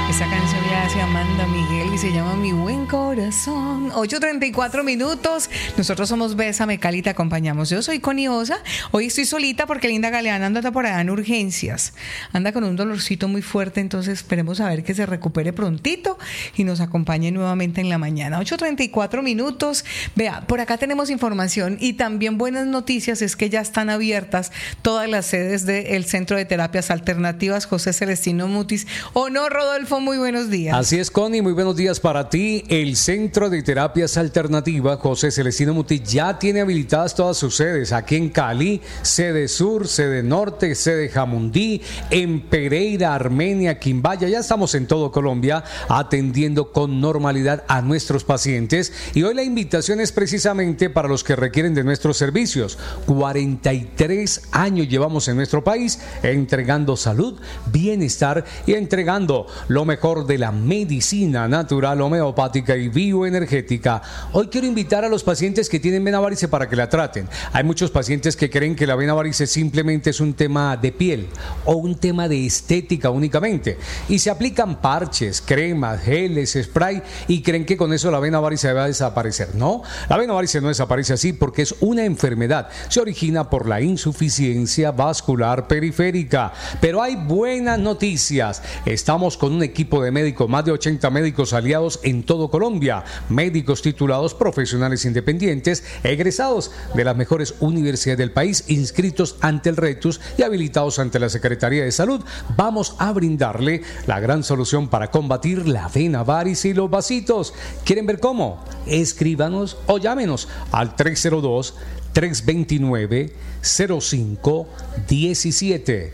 Esta canción la hace Amanda Miguel y se llama Mi Buen Corazón. 8:34 minutos. Nosotros somos Bésame Cali, te acompañamos. Yo soy Connie Osa. Hoy estoy solita porque Linda Galeana anda por allá en urgencias. Anda con un dolorcito muy fuerte, entonces esperemos a ver que se recupere prontito y nos acompañe nuevamente en la mañana. 8:34 minutos. Vea, por acá tenemos información y también buenas noticias es que ya están abiertas todas las sedes del Centro de Terapias Alternativas José Celestino Mutis. ¿O no, Rodolfo? Muy buenos días. Así es, Connie, muy buenos días para ti. El Centro de Terapias Alternativas José Celestino Mutis ya tiene habilitadas todas sus sedes. Aquí en Cali, sede Sur, sede Norte, sede Jamundí, en Pereira, Armenia, Quimbaya. Ya estamos en todo Colombia atendiendo con normalidad a nuestros pacientes. Y hoy la invitación es precisamente para los que requieren de nuestros servicios. 43 años llevamos en nuestro país entregando salud, bienestar y entregando lo mejor de la medicina natural, homeopática y bioenergética. Hoy quiero invitar a los pacientes que tienen vena varice para que la traten. Hay muchos pacientes que creen que la vena varice simplemente es un tema de piel o un tema de estética únicamente y se aplican parches, cremas, geles, spray y creen que con eso la vena varice va a desaparecer. No, la vena varice no desaparece así porque es una enfermedad. Se origina por la insuficiencia vascular periférica. Pero hay buenas noticias. Estamos con un equipo de médicos, más de 80 médicos aliados en todo Colombia, médicos titulados, profesionales independientes, egresados de las mejores universidades del país, inscritos ante el RETUS y habilitados ante la Secretaría de Salud. Vamos a brindarle la gran solución para combatir la vena varice y los vasitos. ¿Quieren ver cómo? Escríbanos o llámenos al 302-329-0517.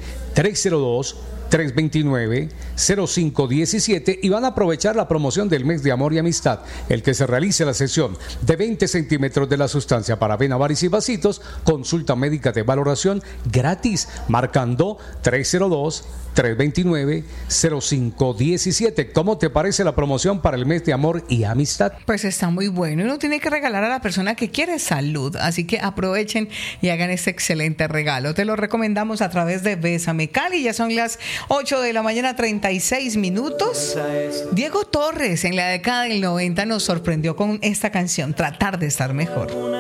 302-329-0517 y van a aprovechar la promoción del mes de amor y amistad. El que se realice la sesión de 20 centímetros de la sustancia para vena varice y vasitos, consulta médica de valoración gratis, marcando 302-329-0517. ¿Cómo te parece la promoción para el mes de amor y amistad? Pues está muy bueno. Uno tiene que regalar a la persona que quiere salud, así que aprovechen y hagan este excelente regalo. Te lo recomendamos a través de Bésame Cali. Ya son las 8 de la mañana, 36 minutos. Diego Torres en la década del 90 nos sorprendió con esta canción, Tratar de Estar Mejor.